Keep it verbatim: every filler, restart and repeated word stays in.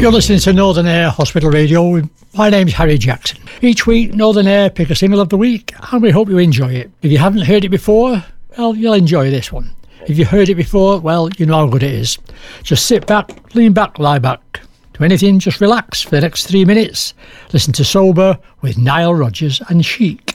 You're listening to Northern Air Hospital Radio. My name's Harry Jackson. Each week, Northern Air pick a single of the week, and we hope you enjoy it. If you haven't heard it before, well, you'll enjoy this one. If you heard it before, well, you know how good it is. Just sit back, lean back, lie back. Do anything, just relax for the next three minutes. Listen to Sober with Nile Rodgers and Chic.